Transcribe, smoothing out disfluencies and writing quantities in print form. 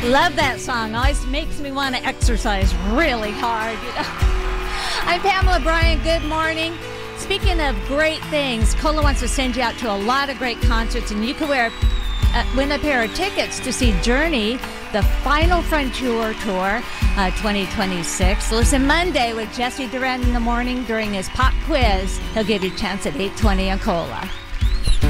Love that song. Always makes me want to exercise really hard. I'm Pamela Bryant. Good morning. Speaking of great things, Cola wants to send you out to a lot of great concerts, and you can win a pair of tickets to see Journey, the Final Frontier Tour 2026. Listen Monday with Jesse Duran in the morning during his pop quiz. He'll give you a chance at 8:20 on Cola.